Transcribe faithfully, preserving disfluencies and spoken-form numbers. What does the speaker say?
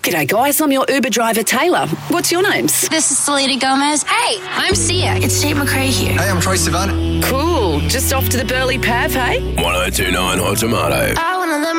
G'day, guys. I'm your Uber driver, Taylor. What's your names? This is Selena Gomez. Hey, I'm Sia. It's Tate McRae here. Hey, I'm Troy Sivan. Cool. Just off to the Burley Pav, hey? ten twenty-nine Hot Tomato. I wanna let